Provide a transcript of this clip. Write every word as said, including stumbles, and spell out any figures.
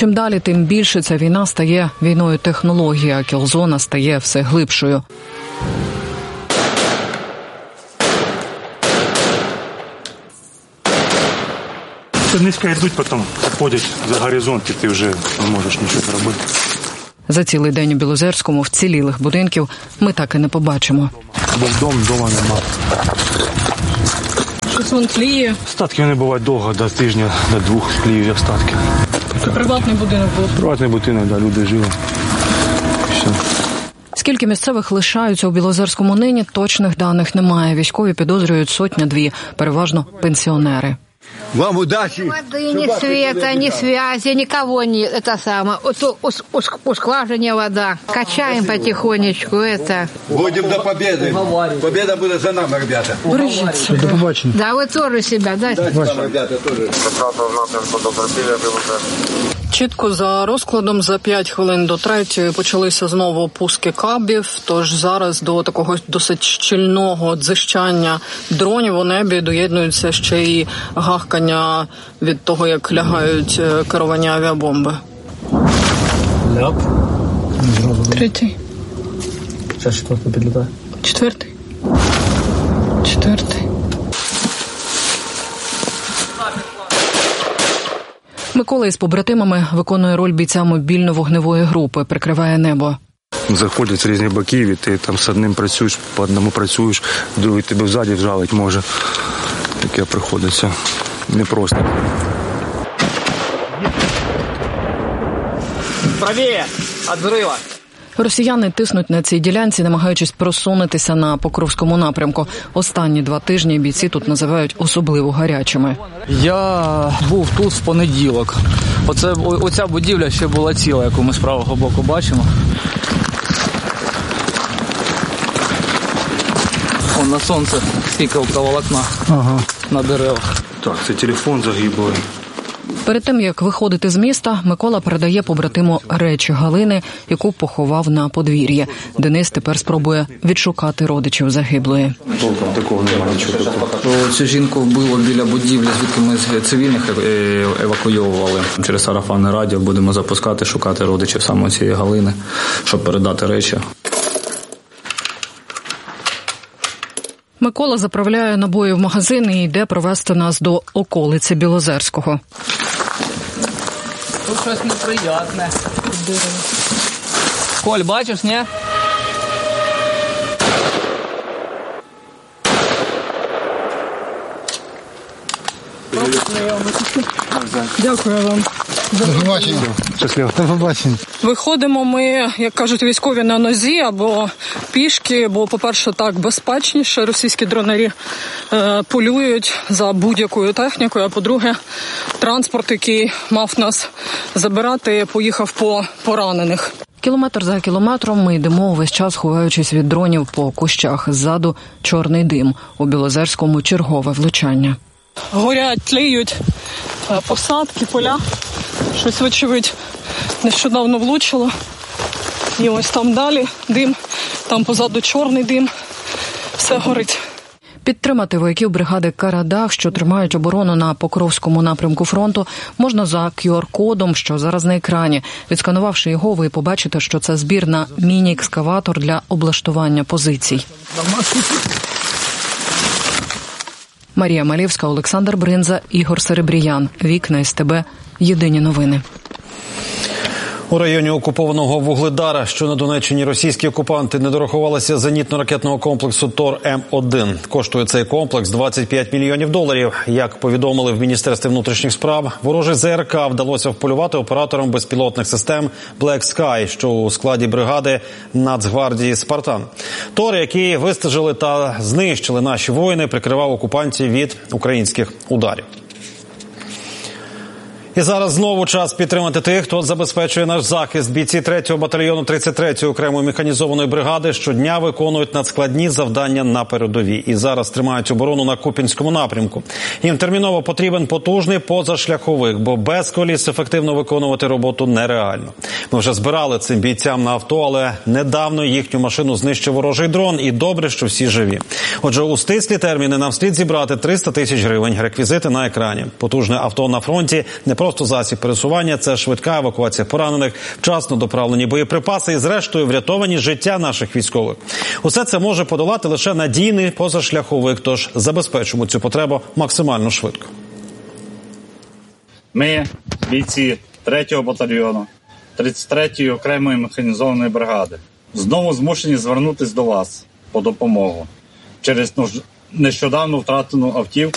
Чим далі, тим більше ця війна стає війною технології, а кілзона стає все глибшою. Низько йдуть, потім відходять за горизонт, і ти вже не можеш нічого зробити. За цілий день у Білозерському вцілілих будинків ми так і не побачимо. Був дом, дома нема. Щось вон тліє. Остатки вони бувають довго, до тижня, до двох тліють остатки. Це приватний будинок був? Приватний будинок, да, люди жили. Все. Скільки місцевих лишаються у Білозерському нині, точних даних немає. Військові підозрюють сотня-дві, переважно пенсіонери. Вам удачи. Воды, ни света, ни связи, никого нет. Это самое. У скважине вода. Качаем потихонечку. Это. Будем до победы. Победа будет за нами, ребята. Бережіться. До побачення. Да, вы тоже себя, да? Ребята, тоже. Чітко за розкладом за п'ять хвилин до третьої почалися знову пуски кабів, тож зараз до такого досить щільного дзижчання дронів у небі доєднуються ще й гахкання від того, як лягають керовані авіабомби. Ляп. Третій. Зараз четвертий підлітає. Четвертий. Четвертий. Микола із побратимами виконує роль бійця мобільно-вогневої групи, прикриває небо. Заходять з різних боків, і ти там з одним працюєш, по одному працюєш, другий тебе ззаді вжалить може. Таке приходиться непросто. Правіє! Від взрива! Росіяни тиснуть на цій ділянці, намагаючись просунутися на Покровському напрямку. Останні два тижні бійці тут називають особливо гарячими. Я був тут в понеділок. Оце, оця будівля ще була ціла, яку ми з правого боку бачимо. Вон на сонце скільки оптоволокна ага. на деревах. Так, це телефон загиблий. Перед тим, як виходити з міста, Микола передає побратиму речі Галини, яку поховав на подвір'ї. Денис тепер спробує відшукати родичів загиблої. Толком такого немає нічого. Цю жінку вбило біля будівлі, звідки ми цивільних евакуйовували. Через сарафанне радіо будемо запускати, шукати родичів саме цієї Галини, щоб передати речі. Микола заправляє набої в магазин і йде провести нас до околиці Білозерського. Тут щось неприятне. Коль, бачиш, ні? Дякую вам. До побачення. Щасливо. До побачення. Виходимо ми, як кажуть військові, на нозі або пішки, бо, по-перше, так безпечніше. Російські дронарі е, полюють за будь-якою технікою, а по-друге, транспорт, який мав нас забирати, поїхав по поранених. Кілометр за кілометром ми йдемо увесь час, ховаючись від дронів по кущах. Ззаду чорний дим. У Білозерському чергове влучання. Горять, тліють посадки, поля. Щось, вочевидь, нещодавно влучило. І ось там далі дим, там позаду чорний дим. Все горить. Підтримати вояків бригади «Карадах», що тримають оборону на Покровському напрямку фронту, можна за кю ар-кодом, що зараз на екрані. Відсканувавши його, ви побачите, що це збір на міні-екскаватор для облаштування позицій. Марія Малєвська, Олександр Бринза, Ігор Серебріян. Вікна ес те бе. Єдині новини. У районі окупованого Вугледара, що на Донеччині, російські окупанти не дорахувалися зенітно-ракетного комплексу Тор Ем один. Коштує цей комплекс двадцять п'ять мільйонів доларів. Як повідомили в Міністерстві внутрішніх справ, ворожий зе ер ка вдалося вполювати оператором безпілотних систем Black Sky, що у складі бригади Нацгвардії «Спартан». Тор, який вистежили та знищили наші воїни, прикривав окупантів від українських ударів. І зараз знову час підтримати тих, хто забезпечує наш захист. Бійці третього батальйону тридцять третьої окремої механізованої бригади щодня виконують надскладні завдання на передовій. І зараз тримають оборону на Куп'янському напрямку. Їм терміново потрібен потужний позашляховик, бо без коліс ефективно виконувати роботу нереально. Ми вже збирали цим бійцям на авто, але недавно їхню машину знищив ворожий дрон. І добре, що всі живі. Отже, у стислі терміни нам слід зібрати триста тисяч гривень. Реквізити на екрані. Потужне авто на фронті – не просто засіб пересування, це швидка евакуація поранених, вчасно доправлені боєприпаси і, зрештою, врятовані життя наших військових. Усе це може подолати лише надійний позашляховик, тож забезпечимо цю потребу максимально швидко. Ми, бійці третього батальйону, тридцять третьої окремої механізованої бригади, знову змушені звернутися до вас по допомогу через нещодавно втратену автівку